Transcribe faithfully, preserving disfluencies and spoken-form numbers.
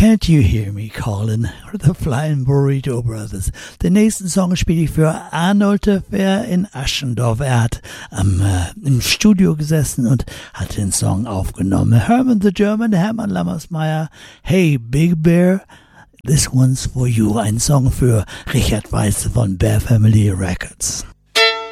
Can't You Hear Me Calling? The Flying Burrito Brothers. Den nächsten Song spiele ich für Arnold Fair in Aschendorf. Er hat am, äh, im Studio gesessen und hat den Song aufgenommen. Herman the German, Hermann Lammersmeyer. Hey Big Bear, this one's for you. Ein Song für Richard Weiss von Bear Family Records.